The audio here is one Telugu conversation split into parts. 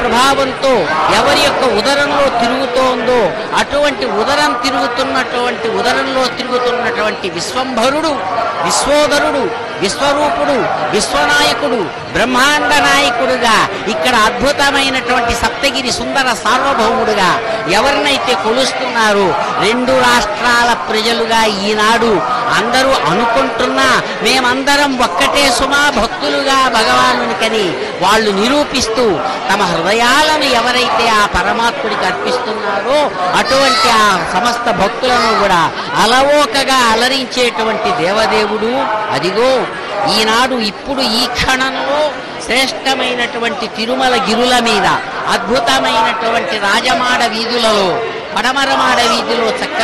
ప్రభావంతో ఎవరి యొక్క ఉదరంలో తిరుగుతోందో అటువంటి ఉదరంలో తిరుగుతున్నటువంటి విశ్వంభరుడు, విశ్వోదరుడు, విశ్వరూపుడు, విశ్వనాయకుడు, బ్రహ్మాండ నాయకుడుగా ఇక్కడ అద్భుతమైనటువంటి సప్తగిరి సుందర సార్వభౌముడుగా ఎవరినైతే కొలుస్తున్నారో రెండు రాష్ట్రాల ప్రజలుగా ఈనాడు అందరూ అనుకుంటున్నా మేమందరం ఒక్కటే సుమా భక్తులుగా భగవానునికని వాళ్ళు నిరూపిస్తూ తమ హృదయాలను ఎవరైతే ఆ పరమాత్ముడికి అర్పిస్తున్నారో అటువంటి ఆ సమస్త భక్తులను కూడా అలవోకగా అలరించేటువంటి దేవదేవుడు అదిగో ఈనాడు ఇప్పుడు ఈ క్షణంలో శ్రేష్టమైనటువంటి తిరుమల గిరుల మీద అద్భుతమైనటువంటి రాజమాడ వీధులలో పడమరమాడ వీధిలో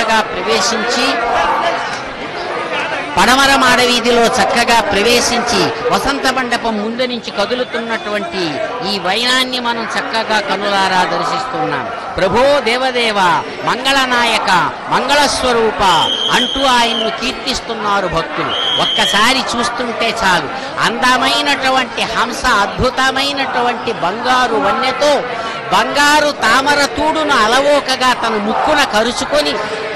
చక్కగా ప్రవేశించి వసంత మండపం ముందు నుంచి కదులుతున్నటువంటి ఈ వైనాన్ని మనం చక్కగా కనులారా దర్శిస్తున్నాం. ప్రభో దేవదేవ, మంగళనాయక, మంగళస్వరూప అంటూ ఆయన్ను కీర్తిస్తున్నారు భక్తులు. ఒక్కసారి చూస్తుంటే చాలు అందమైనటువంటి హంస అద్భుతమైనటువంటి బంగారు వన్నెతో బంగారు తామర తూడును అలవోకగా తన ముక్కున కరుచుకొని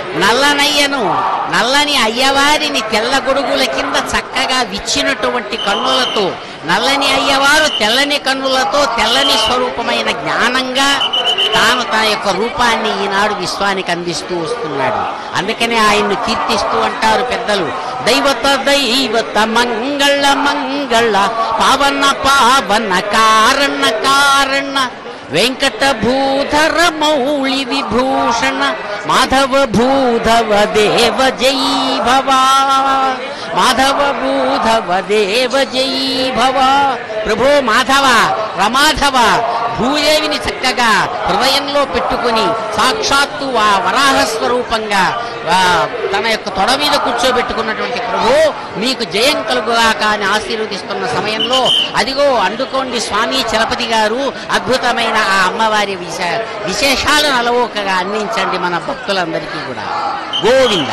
నల్లని అయ్యవారిని తెల్ల గొడుగుల కింద చక్కగా విచ్చినటువంటి కన్నులతో నల్లని అయ్యవారు తెల్లని కన్నులతో తెల్లని స్వరూపమైన జ్ఞానంగా తాను తన యొక్క రూపాన్ని ఈనాడు విశ్వానికి అందిస్తూ వస్తున్నాడు. అందుకనే ఆయన్ను కీర్తిస్తూ అంటారు పెద్దలు, దైవత మంగళ మంగళ పావన పావన కారణ కారణ వెంకట భూధర మౌళి విభూషణ మాధవ భూధవ దేవ జై భవ, మాధవ భూధవ దేవ జై భవ. ప్రభో మాధవ, రమాధవ భూదేవిని చక్కగా హృదయంలో పెట్టుకుని సాక్షాత్తు ఆ వరాహ స్వరూపంగా తన యొక్క తొడ మీద కూర్చోబెట్టుకున్నటువంటి ప్రభు మీకు జయం కలుగుగాక అని ఆశీర్వదిస్తున్న సమయంలో అదిగో అందుకోండి స్వామి చలపతి గారు అద్భుతమైన ఆ అమ్మవారి విశేషాలను అలవోకగా అందించండి మన భక్తులందరికీ కూడా. గోవింద.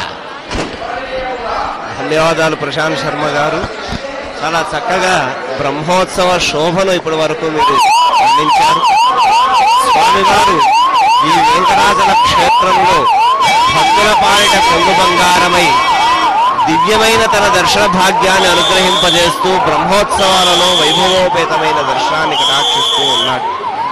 ధన్యవాదాలు ప్రశాంత్ శర్మ గారు. చాలా చక్కగా బ్రహ్మోత్సవ శోభను ఇప్పటి వరకు మీరు అందించారు. స్వామివారు ఈ వెంకటాచల క్షేత్రంలో భక్తుల పాలిట కొంగు బంగారమై దివ్యమైన తన దర్శన భాగ్యాన్ని అనుగ్రహింపజేస్తూ బ్రహ్మోత్సవాలలో వైభవోపేతమైన దర్శనాన్ని కటాక్షిస్తూ ఉన్నాడు.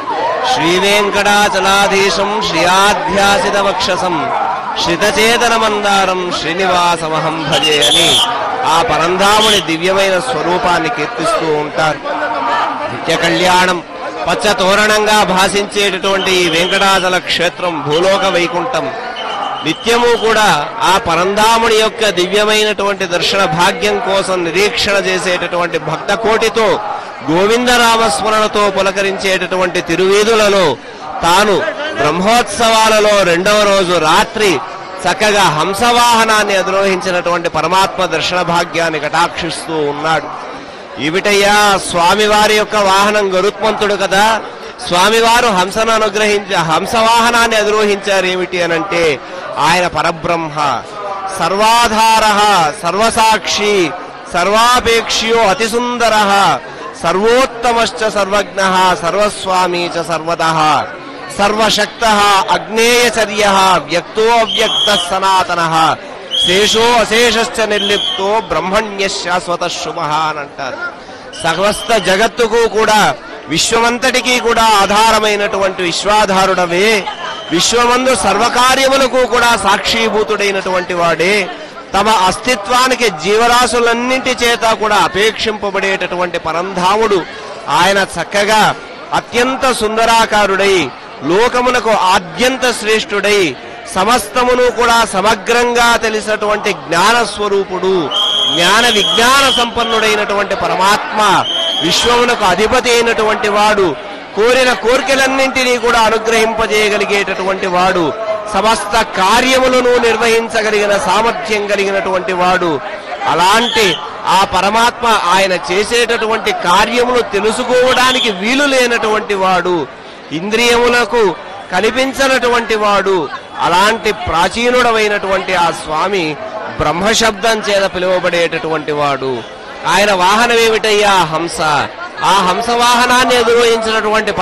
శ్రీవేంకటాచలాధీశం శ్రియాధ్యాసిత వక్షసం శ్రితచేతన మందారం శ్రీనివాసమహం భజే అని ఆ పరంధాముని దివ్యమైన స్వరూపాన్ని కీర్తిస్తూ ఉంటారు. నిత్య కళ్యాణం పచ్చ తోరణంగా భాషించేటటువంటి ఈ వెంకటాచల క్షేత్రం భూలోక వైకుంఠం నిత్యము కూడా ఆ పరంధాముని యొక్క దివ్యమైనటువంటి దర్శన భాగ్యం కోసం నిరీక్షణ చేసేటటువంటి భక్త కోటితో గోవిందరామస్మరణతో పులకరించేటటువంటి తిరువీధులలో తాను బ్రహ్మోత్సవాలలో రెండవ రోజు రాత్రి చక్కగా హంసవాహనాన్ని అధిరోహించినటువంటి పరమాత్మ దర్శన భాగ్యాన్ని కటాక్షిస్తూ ఉన్నాడు. ఏమిటయ్యా స్వామివారి యొక్క వాహనం గరుత్మంతుడు కదా, స్వామివారు హంసను హంసవాహనాన్ని అధిరోహించారు ఏమిటి అనంటే ఆయన పరబ్రహ్మ, సర్వాధార, సర్వసాక్షి, సర్వాపేక్ష్యో అతిసుందర, సర్వోత్తమశ్చ సర్వజ్ఞ, సర్వస్వామి చ సర్వతః, సర్వశక్త, అగ్నేయచర్య, వ్యక్తో అవ్యక్త సనాతన, శేషో అశేషశ్చ నిర్లిప్తో బ్రహ్మణ్య శాశ్వత శుభ అని అంటారు. సమస్త జగత్తుకు కూడా విశ్వమంతటికీ కూడా ఆధారమైనటువంటి విశ్వాధారుడవే, విశ్వమందు సర్వకార్యములకు కూడా సాక్షీభూతుడైనటువంటి వాడే, తమ అస్తిత్వానికి జీవరాశులన్నింటి చేత కూడా అపేక్షింపబడేటటువంటి పరంధాముడు ఆయన చక్కగా అత్యంత సుందరాకారుడై లోకమునకు ఆద్యంత శ్రేష్ఠుడై సమస్తమును కూడా సమగ్రంగా తెలిసినటువంటి జ్ఞాన స్వరూపుడు, జ్ఞాన విజ్ఞాన సంపన్నుడైనటువంటి పరమాత్మ, విశ్వమునకు అధిపతి అయినటువంటి వాడు, కోరిన కోరికలన్నింటినీ కూడా అనుగ్రహింపజేయగలిగేటటువంటి వాడు, సమస్త కార్యములను నిర్వహించగలిగిన సామర్థ్యం కలిగినటువంటి వాడు. అలాంటి ఆ పరమాత్మ ఆయన చేసేటటువంటి కార్యములు తెలుసుకోవడానికి వీలు లేనటువంటి వాడు, ఇంద్రియములకు కనిపించనటువంటి వాడు. అలాంటి ప్రాచీనుడమైనటువంటి ఆ స్వామి బ్రహ్మశబ్దం చేత పిలువబడేటటువంటి వాడు. ఆయన వాహనం ఏమిటయ్యా? హంస. ఆ హంస వాహనాన్ని ఎదురోహించినటువంటి